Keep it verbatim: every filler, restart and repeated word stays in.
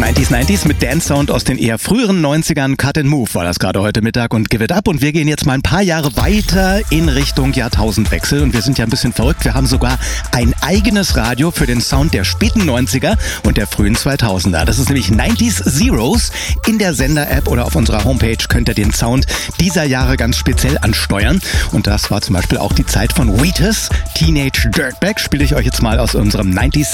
neunziger neunziger mit Dance Sound aus den eher früheren neunzigern. Cut and Move war das gerade heute Mittag und Give It Up. Und wir gehen jetzt mal ein paar Jahre weiter in Richtung Jahrtausendwechsel. Und wir sind ja ein bisschen verrückt. Wir haben sogar ein eigenes Radio für den Sound der späten neunziger und der frühen zweitausender. Das ist nämlich neunziger Zeros. In der Sender-App oder auf unserer Homepage könnt ihr den Sound dieser Jahre ganz speziell ansteuern. Und das war zum Beispiel auch die Zeit von Wheatus. Teenage Dirtbag spiele ich euch jetzt mal aus unserem neunziger